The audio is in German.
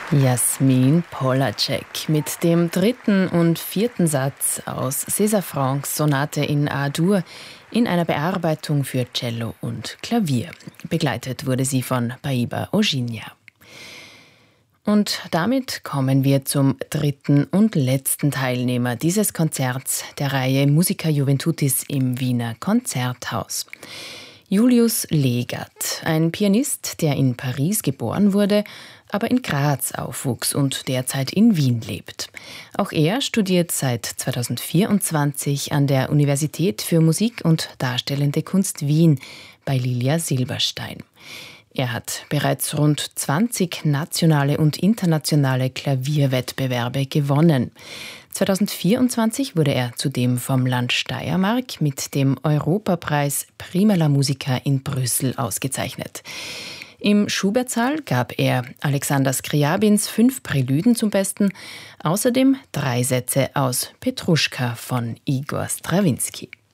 Jasmin Polacek mit dem dritten und vierten Satz aus César Franck's Sonate in A-Dur in einer Bearbeitung für Cello und Klavier. Begleitet wurde sie von Baiba Oginia. Und damit kommen wir zum dritten und letzten Teilnehmer dieses Konzerts der Reihe Musica Juventutis im Wiener Konzerthaus. Julius Legert, ein Pianist, der in Paris geboren wurde, aber in Graz aufwuchs und derzeit in Wien lebt. Auch er studiert seit 2024 an der Universität für Musik und Darstellende Kunst Wien bei Lilia Silberstein. Er hat bereits rund 20 nationale und internationale Klavierwettbewerbe gewonnen. 2024 wurde er zudem vom Land Steiermark mit dem Europapreis Prima la Musica in Brüssel ausgezeichnet. Im Schubertsaal gab er Alexander Skriabins 5 Prälyden zum Besten, außerdem 3 Sätze aus Petruschka von Igor Strawinski.